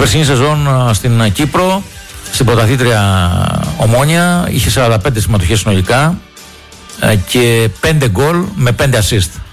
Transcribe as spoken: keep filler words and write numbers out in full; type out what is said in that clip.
περσινή σεζόν στην Κύπρο, στην πρωταθλήτρια Ομόνια, είχε σαράντα πέντε συμμετοχές συνολικά και πέντε γκολ με πέντε assist.